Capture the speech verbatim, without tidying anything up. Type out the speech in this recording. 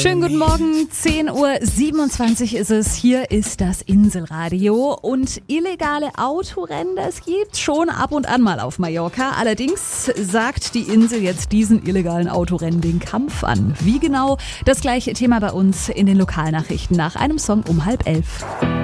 Schönen guten Morgen, zehn Uhr siebenundzwanzig ist es. Hier ist das Inselradio. Und illegale Autorennen, das gibt's schon ab und an mal auf Mallorca. Allerdings sagt die Insel jetzt diesen illegalen Autorennen den Kampf an. Wie genau? Das gleiche Thema bei uns in den Lokalnachrichten nach einem Song um halb elf.